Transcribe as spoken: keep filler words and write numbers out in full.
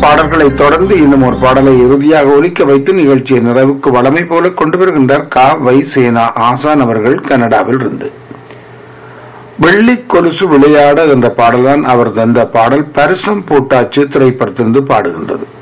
பாடல்களை தொடர்ந்து இன்னும் ஒரு பாடலை இறுதியாக ஒலிக்க வைத்து நிகழ்ச்சியை நிறைவுக்கு வளமை போல கொண்டு வருகின்றார் கா வை சேனா ஆசான் அவர்கள் கனடாவில் இருந்து. வெள்ளி கொலுசு விளையாட என்ற பாடல்தான் அவர் தந்த பாடல். பரிசம் போட்டாச்சு திரைப்படத்திலிருந்து பாடுகின்றது.